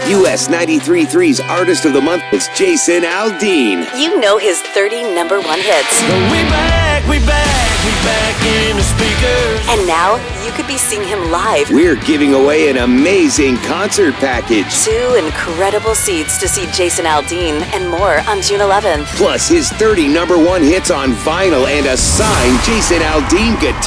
US 93.3's Artist of the Month is Jason Aldean. You know his 30 number one hits. We back in the speakers. And now you could be seeing him live. We're giving away an amazing concert package. 2 incredible seats to see Jason Aldean and more on June 11th. Plus his 30 number one hits on vinyl and a signed Jason Aldean guitar.